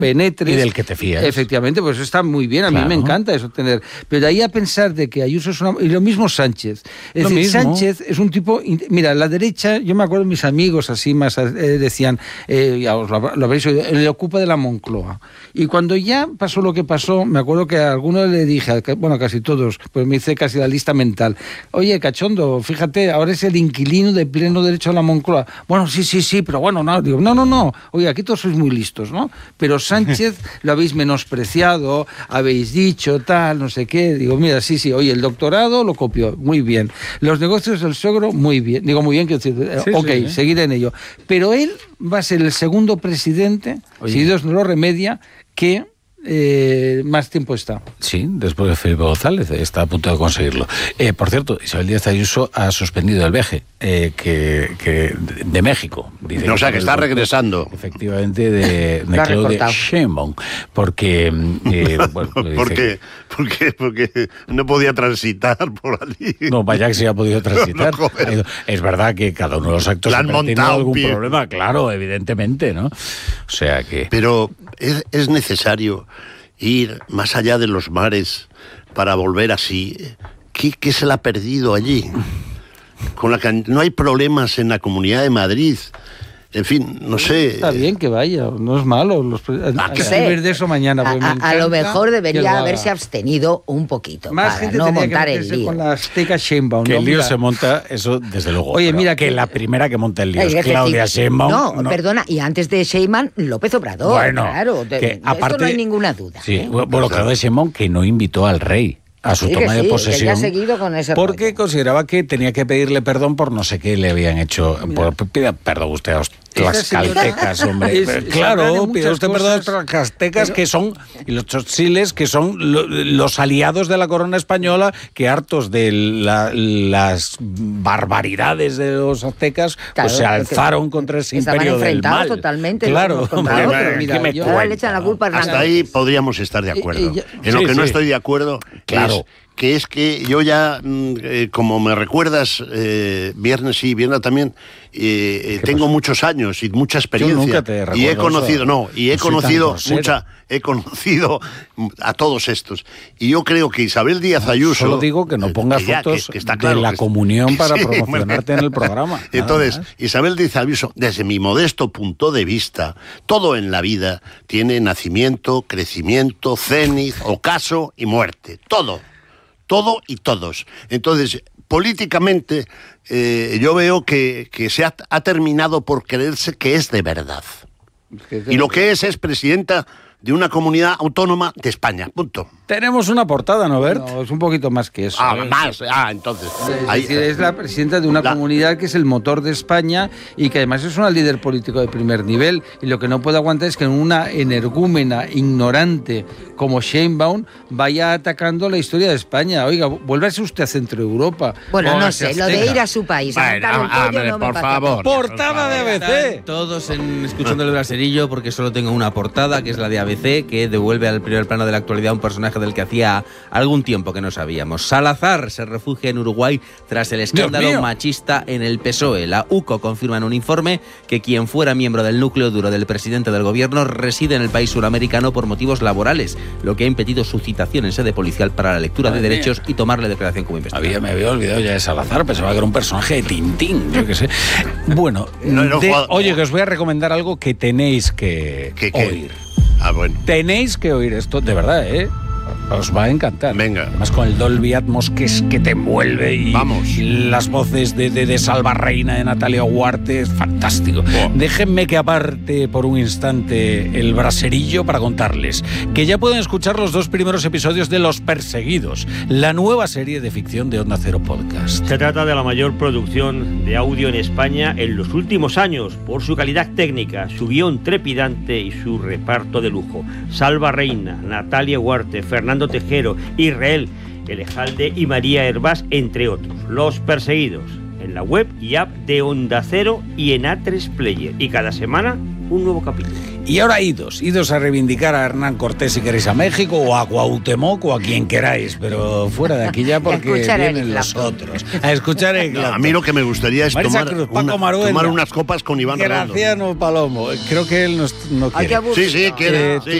penetres. Y del que te fías. Efectivamente, pues eso está muy bien, a mí me encanta eso tener. Pero de ahí a pensar de que Ayuso es una... Y lo mismo Sánchez. Es decir, Sánchez es un tipo... Mira, la derecha, yo me acuerdo mis amigos así más decían, ya os lo habréis oído, le ocupa de la Moncloa. Y cuando ya pasó lo que pasó, me acuerdo que a algunos le dije, bueno, casi todos, pues me hice casi la lista mental. Oye, cachondo, fíjate, ahora es el inquilino de pleno derecho a la Moncloa. Bueno, sí, pero bueno, no. Digo, no. Oye, aquí todos sois muy listos, ¿no? Pero Sánchez lo habéis menospreciado, habéis dicho tal, no sé qué. Digo, mira, sí, oye, el doctorado lo copió, muy bien. Los negocios del suegro, muy bien. Digo, muy bien, quiero decir, seguiré en ello. Pero él va a ser el segundo presidente, si Dios no lo remedia, que más tiempo está. Sí, después de Felipe González, está a punto de conseguirlo. Por cierto, Isabel Díaz Ayuso ha suspendido el viaje de México. Dice o sea, que está regresando. Efectivamente, de Claudia Sheinbaum. Porque... Porque no podía transitar por allí. No, vaya que sí ha podido transitar. Es verdad que cada uno de los actos tiene algún problema, claro, evidentemente, ¿no? O sea que... Pero es necesario ir más allá de los mares para volver así. ¿Qué se le ha perdido allí? No hay problemas en la Comunidad de Madrid. En fin, no sé. Está bien que vaya, no es malo. Hay que ver de eso mañana. A lo mejor debería haberse abstenido un poquito más para no montar el lío. Con la Azteca Sheinbaum. Que el lío se monta, eso desde luego. Oye, mira que la primera que monta el lío es Claudia Sheinbaum. No, perdona, y antes de Sheinbaum, López Obrador. Bueno, claro, aparte, esto no hay ninguna duda. Sí, bueno, Claudia Sheinbaum que no invitó al rey a su toma de posesión, con ese porque rollo. Consideraba que tenía que pedirle perdón por no sé qué le habían hecho. Pida perdón usted a las caltecas, hombre. Claro, pida usted perdón a las caltecas, que son, y los chotziles, que son los aliados de la corona española, que hartos de las barbaridades de los aztecas, claro, pues se alzaron contra ese imperio del mal. Totalmente. Claro, Ahora le echan la culpa a hasta ahí podríamos estar de acuerdo. En lo que no estoy de acuerdo, claro, es que yo ya, como me recuerdas, viernes sí, viernes también, tengo muchos años y mucha experiencia. Yo nunca te y he conocido a todos estos. Y yo creo que Isabel Díaz Ayuso... Solo digo que no pongas fotos de la comunión para promocionarte en el programa. Entonces, Isabel Díaz Ayuso, desde mi modesto punto de vista, todo en la vida tiene nacimiento, crecimiento, cenit, ocaso y muerte. Todo y todos. Entonces, políticamente, yo veo que se ha terminado por creerse que es de verdad. Y lo que es presidenta de una comunidad autónoma de España, punto. Tenemos una portada, ¿no, Bert? No, es un poquito más que eso. Entonces. Es la presidenta de una comunidad que es el motor de España y que además es una líder político de primer nivel. Y lo que no puedo aguantar es que una energúmena ignorante como Sheinbaum vaya atacando la historia de España. Oiga, vuélvase usted a Centro Europa. Bueno, no sé, lo de ir a su país. Por favor. Portada de ABC. Todos escuchando el braserillo porque solo tengo una portada, que es la de ABC, que devuelve al primer plano de la actualidad un personaje del que hacía algún tiempo que no sabíamos. Salazar se refugia en Uruguay tras el escándalo machista en el PSOE. La UCO confirma en un informe que quien fuera miembro del núcleo duro del presidente del gobierno reside en el país suramericano por motivos laborales, lo que ha impedido su citación en sede policial para la lectura de derechos y tomarle declaración como investigador. Me había olvidado ya de Salazar, pensaba que era un personaje de Tintín, yo qué sé. Bueno, oye, que os voy a recomendar algo que tenéis que oír. Bueno. Tenéis que oír esto, de verdad, os va a encantar. Venga. Además con el Dolby Atmos que te envuelve y vamos. Las voces de Salva Reina, de Natalia Huarte, es fantástico. Déjenme que aparte por un instante el braserillo para contarles que ya pueden escuchar los 2 primeros episodios de Los Perseguidos, la nueva serie de ficción de Onda Cero Podcast. Se trata de la mayor producción de audio en España en los últimos años por su calidad técnica, su guión trepidante y su reparto de lujo. Salva Reina, Natalia Huarte, Fernando Tejero, Israel Elejalde y María Hervás, entre otros. Los Perseguidos, en la web y app de Onda Cero y en A3 Player. Y cada semana un nuevo capítulo. Y ahora idos a reivindicar a Hernán Cortés si queréis a México, o a Cuauhtémoc, o a quien queráis, pero fuera de aquí ya porque vienen los otros. A escuchar el A mí lo que me gustaría es tomar unas copas con Iván Redondo. Graciano Palomo. Creo que él no quiere. Sí, quiere. Sí.